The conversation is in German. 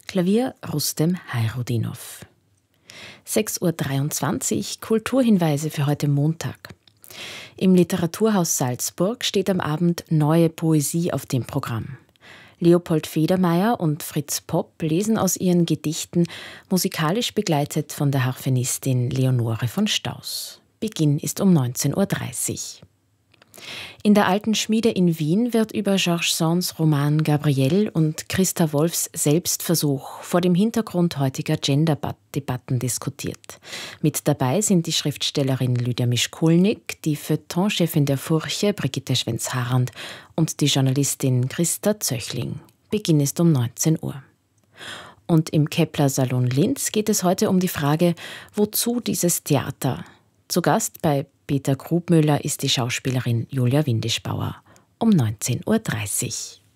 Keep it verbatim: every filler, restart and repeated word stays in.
Klavier Rustem Hayroddinov. sechs Uhr dreiundzwanzig, Kulturhinweise für heute Montag. Im Literaturhaus Salzburg steht am Abend Neue Poesie auf dem Programm. Leopold Federmeier und Fritz Popp lesen aus ihren Gedichten, musikalisch begleitet von der Harfenistin Leonore von Stauss. Beginn ist um neunzehn Uhr dreißig. In der Alten Schmiede in Wien wird über Georges Sands Roman Gabrielle und Christa Wolfs Selbstversuch vor dem Hintergrund heutiger Gender-Debatten diskutiert. Mit dabei sind die Schriftstellerin Lydia Mischkolnik, die Feuilleton-Chefin der Furche Brigitte Schwenz-Harand und die Journalistin Christa Zöchling. Beginn ist um neunzehn Uhr. Und im Kepler-Salon Linz geht es heute um die Frage, wozu dieses Theater? Zu Gast bei Peter Grubmüller ist die Schauspielerin Julia Windischbauer um neunzehn Uhr dreißig.